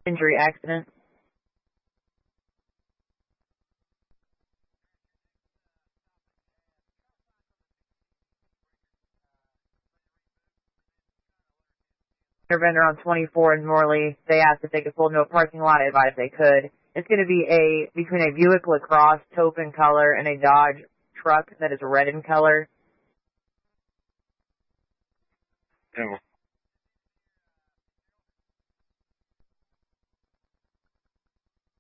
Injury accident. Vendor on 24 in Morley. They asked if they could pull into a parking lot. I advised they could. It's going to be between a Buick LaCrosse taupe in color and a Dodge truck that is red in color. Yeah.